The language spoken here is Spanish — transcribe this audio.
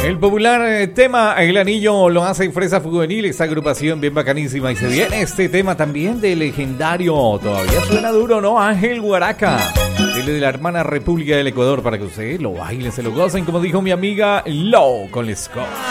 El popular tema El Anillo lo hace Fresa Juvenil, esta agrupación bien bacanísima. Y se viene este tema también de legendario, todavía suena duro, ¿no? Ángel Guaraca, de la hermana República del Ecuador, para que ustedes lo bailen, se lo gocen, como dijo mi amiga Low con Let's Go.